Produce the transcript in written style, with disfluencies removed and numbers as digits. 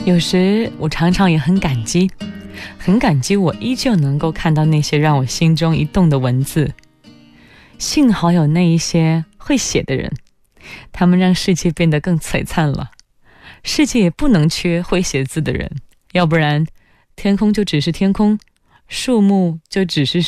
有时我常常也很感激我依旧能够看到那些让我心中一动的文字。幸好有那一些会写的人，他们让世界变得更璀璨了。世界也不能缺会写字的人，要不然天空就只是天空，树木就只是